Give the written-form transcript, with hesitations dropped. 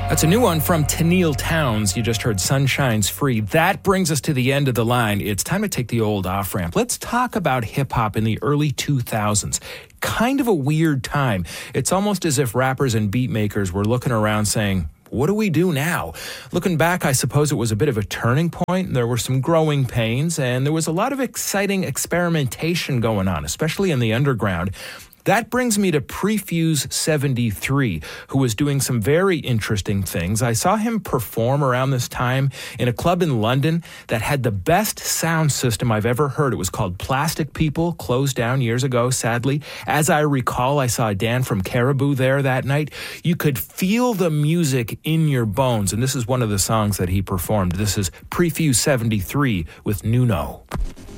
That's a new one from Tennille Townes. You just heard Sunshine's Free. That brings us to the end of the line. It's time to take the old off-ramp. Let's talk about hip-hop in the early 2000s. Kind of a weird time. It's almost as if rappers and beat makers were looking around saying, what do we do now? Looking back, I suppose it was a bit of a turning point. There were some growing pains, and there was a lot of exciting experimentation going on, especially in the underground. That brings me to Prefuse 73, who was doing some very interesting things. I saw him perform around this time in a club in London that had the best sound system I've ever heard. It was called Plastic People, closed down years ago, sadly. As I recall, I saw Dan from Caribou there that night. You could feel the music in your bones, and this is one of the songs that he performed. This is Prefuse 73 with Nuno.